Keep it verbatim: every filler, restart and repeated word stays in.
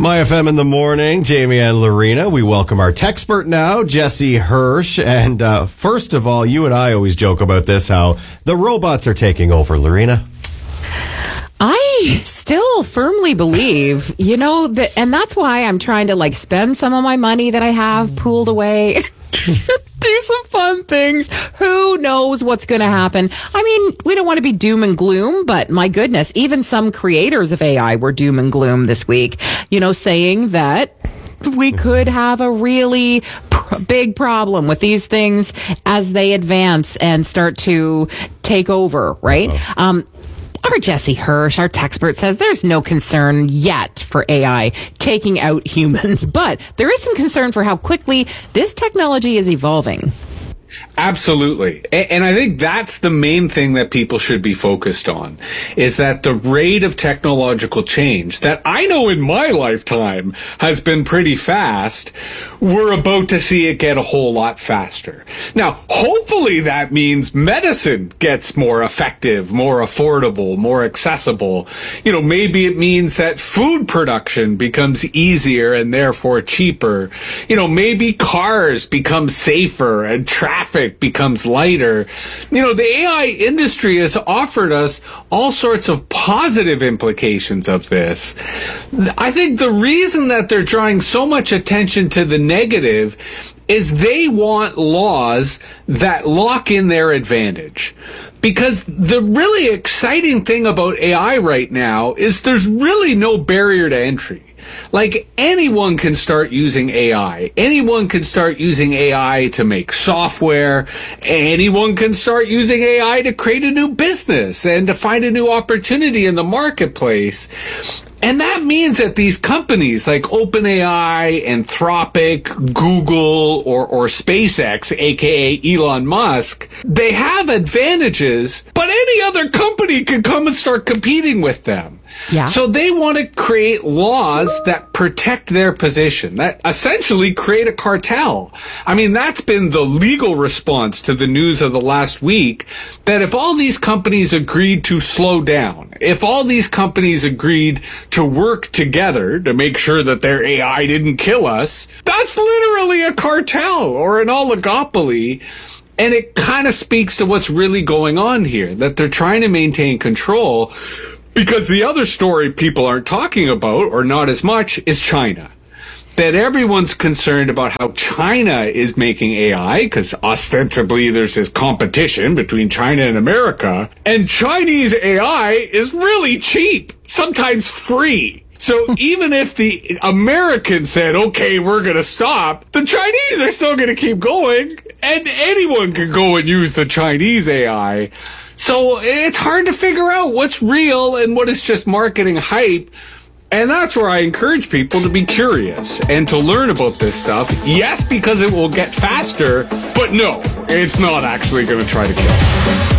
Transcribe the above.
My F M in the morning, Jamie and Lorena. We welcome our techspert now, Jesse Hirsch. And uh, first of all, you and I always joke about this, how the robots are taking over, Lorena. I still firmly believe, you know, that, and that's why I'm trying to like spend some of my money that I have pooled away. Do some fun things. Who knows what's going to happen? I mean, we don't want to be doom and gloom, but my goodness, even some creators of A I were doom and gloom this week, you know, saying that we could have a really pr- big problem with these things as they advance and start to take over, right? Uh-huh. Um, Our Jesse Hirsch, our techspert, says there's no concern yet for A I taking out humans, but there is some concern for how quickly this technology is evolving. Absolutely. And I think that's the main thing that people should be focused on, is that the rate of technological change that I know in my lifetime has been pretty fast, we're about to see it get a whole lot faster. Now, hopefully that means medicine gets more effective, more affordable, more accessible. You know, maybe it means that food production becomes easier and therefore cheaper. You know, maybe cars become safer and traffic becomes lighter. You know, the A I industry has offered us all sorts of positive implications of this. I think the reason that they're drawing so much attention to the negative is they want laws that lock in their advantage. Because the really exciting thing about A I right now is there's really no barrier to entry. Like, anyone can start using A I. Anyone can start using A I to make software. Anyone can start using A I to create a new business and to find a new opportunity in the marketplace. And that means that these companies like OpenAI, Anthropic, Google, or, or SpaceX, aka Elon Musk, they have advantages, but any other company can come and start competing with them. Yeah. So they want to create laws that protect their position, that essentially create a cartel. I mean, that's been the legal response to the news of the last week, that if all these companies agreed to slow down, if all these companies agreed to work together to make sure that their A I didn't kill us, that's literally a cartel or an oligopoly. And it kind of speaks to what's really going on here, that they're trying to maintain control. Because the other story people aren't talking about, or not as much, is China. That everyone's concerned about how China is making A I, because ostensibly there's this competition between China and America, and Chinese A I is really cheap, sometimes free. So even if the Americans said, okay, we're going to stop, the Chinese are still going to keep going, and anyone can go and use the Chinese A I. So it's hard to figure out what's real and what is just marketing hype. And that's where I encourage people to be curious and to learn about this stuff. Yes, because it will get faster, but no, it's not actually going to try to kill us.